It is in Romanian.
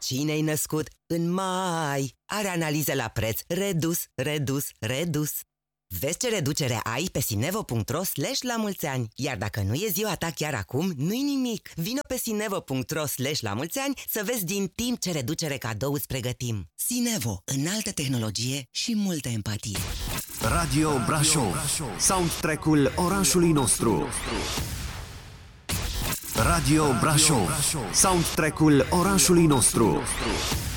Cine-i născut în mai are analize la preț redus, redus, redus. Vezi ce reducere ai pe sinevo.ro/la-mulți-ani. Iar dacă nu e ziua ta chiar acum, nu-i nimic. Vino pe sinevo.ro/la-mulți-ani să vezi din timp ce reducere cadou îți pregătim. Sinevo, înaltă tehnologie și multă empatie. Radio Brașov, soundtrack-ul orașului nostru. Radio Brașov, soundtrack-ul orașului nostru.